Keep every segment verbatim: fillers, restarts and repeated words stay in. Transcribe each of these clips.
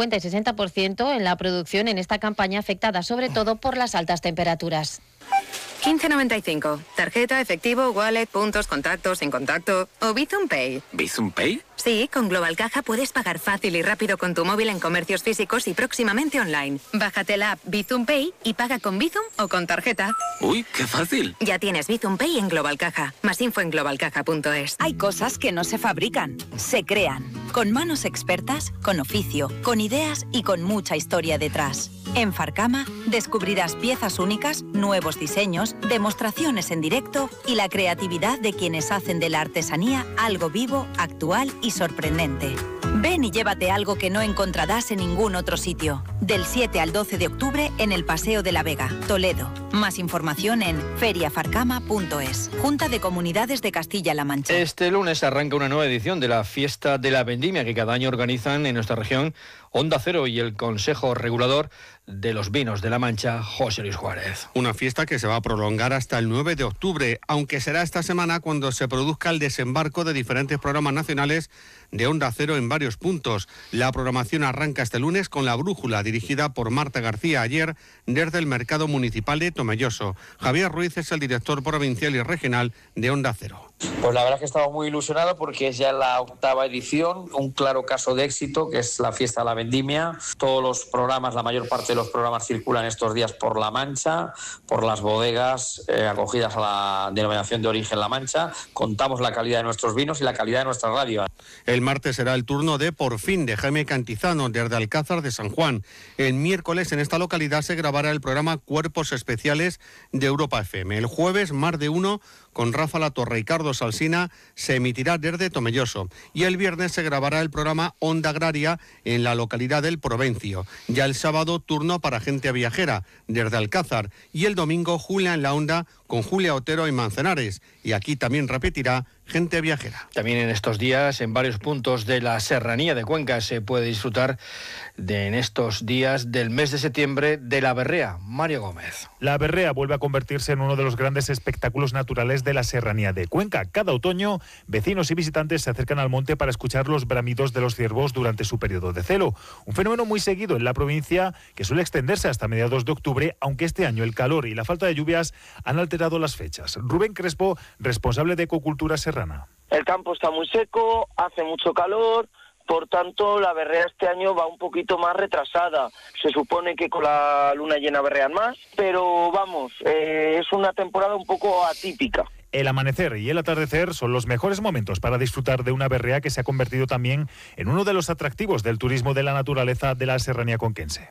cincuenta y sesenta por ciento en la producción en esta campaña afectada sobre todo por las altas temperaturas. quince noventa y cinco. Tarjeta, efectivo, wallet, puntos, contactos, sin contacto o Bizum Pay. ¿Bizum Pay? Sí, con Global Caja puedes pagar fácil y rápido con tu móvil en comercios físicos y próximamente online. Bájate la app Bizum Pay y paga con Bizum o con tarjeta. ¡Uy, qué fácil! Ya tienes Bizum Pay en Global Caja. Más info en global caja punto es. Hay cosas que no se fabrican, se crean. Con manos expertas, con oficio, con ideas y con mucha historia detrás. En Farcama descubrirás piezas únicas, nuevos diseños, demostraciones en directo y la creatividad de quienes hacen de la artesanía algo vivo, actual y sorprendente. Ven y llévate algo que no encontrarás en ningún otro sitio. Del siete al doce de octubre en el Paseo de la Vega, Toledo. Más información en feria farcama punto es. Junta de Comunidades de Castilla-La Mancha. Este lunes arranca una nueva edición de la Fiesta de la Vendimia que cada año organizan en nuestra región Onda Cero y el Consejo Regulador de los Vinos de La Mancha, José Luis Juárez. Una fiesta que se va a prolongar hasta el nueve de octubre, aunque será esta semana cuando se produzca el desembarco de diferentes programas nacionales de Onda Cero en varios puntos. La programación arranca este lunes con La Brújula, dirigida por Marta García ayer desde el Mercado Municipal de Tomelloso. Javier Ruiz es el director provincial y regional de Onda Cero. Pues la verdad es que estamos muy ilusionados porque es ya la octava edición, un claro caso de éxito que es la Fiesta de la Vendimia. Todos los programas, la mayor parte de los programas circulan estos días por La Mancha, por las bodegas eh, acogidas a la denominación de origen La Mancha. Contamos la calidad de nuestros vinos y la calidad de nuestra radio. El martes será el turno de Por fin de Jaime Cantizano desde Alcázar de San Juan. El miércoles en esta localidad se grabará el programa Cuerpos Especiales de Europa F M. El jueves Mar de Uno con Rafa Latorre y Carlos Alsina se emitirá desde Tomelloso y el viernes se grabará el programa Onda Agraria en la localidad del Provencio. Ya el sábado turno para Gente Viajera desde Alcázar y el domingo Julia en la Onda con Julia Otero en Manzanares y aquí también repetirá Gente Viajera. También en estos días, en varios puntos de la Serranía de Cuenca, se puede disfrutar de, en estos días del mes de septiembre de la berrea. Mario Gómez. La berrea vuelve a convertirse en uno de los grandes espectáculos naturales de la Serranía de Cuenca. Cada otoño, vecinos y visitantes se acercan al monte para escuchar los bramidos de los ciervos durante su periodo de celo. Un fenómeno muy seguido en la provincia que suele extenderse hasta mediados de octubre, aunque este año el calor y la falta de lluvias han alterado las fechas. Rubén Crespo, responsable de Ecocultura Serrana. El campo está muy seco, hace mucho calor, por tanto la berrea este año va un poquito más retrasada. Se supone que con la luna llena berrean más, pero vamos, eh, es una temporada un poco atípica. El amanecer y el atardecer son los mejores momentos para disfrutar de una berrea que se ha convertido también en uno de los atractivos del turismo de la naturaleza de la Serranía conquense.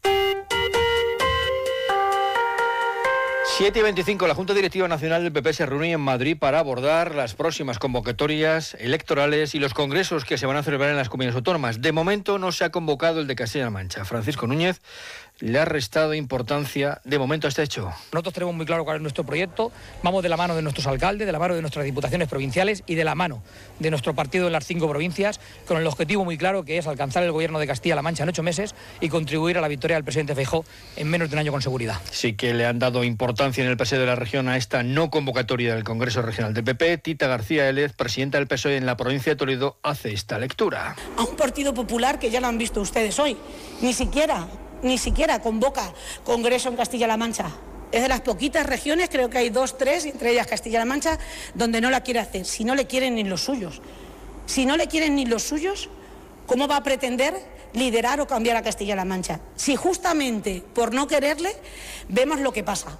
siete y veinticinco, la Junta Directiva Nacional del P P se reúne en Madrid para abordar las próximas convocatorias electorales y los congresos que se van a celebrar en las comunidades autónomas. De momento no se ha convocado el de Castilla-La Mancha. Francisco Núñez le ha restado importancia de momento a este hecho. Nosotros tenemos muy claro cuál es nuestro proyecto, vamos de la mano de nuestros alcaldes, de la mano de nuestras diputaciones provinciales y de la mano de nuestro partido en las cinco provincias, con el objetivo muy claro que es alcanzar el gobierno de Castilla-La Mancha en ocho meses y contribuir a la victoria del presidente Feijóo en menos de un año con seguridad. Sí que le han dado importancia en el P S O E de la región a esta no convocatoria del Congreso Regional del P P. Tita García Élez, presidenta del P S O E en la provincia de Toledo, hace esta lectura. A un Partido Popular que ya lo han visto ustedes hoy, ni siquiera, ni siquiera convoca Congreso en Castilla-La Mancha. Es de las poquitas regiones, creo que hay dos, tres, entre ellas Castilla-La Mancha, donde no la quiere hacer, si no le quieren ni los suyos. Si no le quieren ni los suyos, ¿cómo va a pretender liderar o cambiar a Castilla-La Mancha? Si justamente por no quererle, vemos lo que pasa.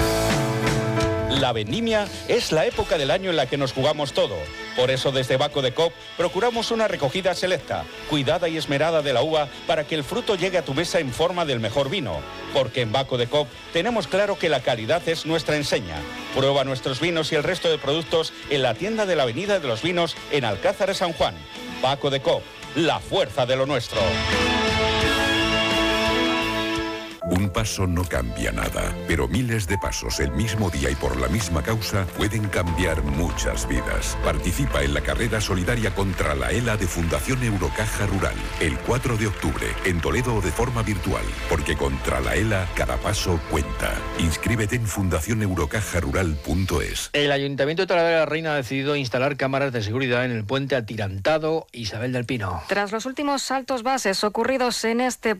La vendimia es la época del año en la que nos jugamos todo. Por eso desde Baco de Cop procuramos una recogida selecta, cuidada y esmerada de la uva para que el fruto llegue a tu mesa en forma del mejor vino. Porque en Baco de Cop tenemos claro que la calidad es nuestra enseña. Prueba nuestros vinos y el resto de productos en la tienda de la Avenida de los Vinos en Alcázar de San Juan. Baco de Cop, la fuerza de lo nuestro. Un paso no cambia nada, pero miles de pasos el mismo día y por la misma causa pueden cambiar muchas vidas. Participa en la carrera solidaria contra la ELA de Fundación Eurocaja Rural, el cuatro de octubre, en Toledo o de forma virtual, porque contra la ELA cada paso cuenta. Inscríbete en fundación eurocaja rural punto es. El Ayuntamiento de Talavera de la Reina ha decidido instalar cámaras de seguridad en el puente atirantado Isabel del Pino. Tras los últimos saltos bases ocurridos en este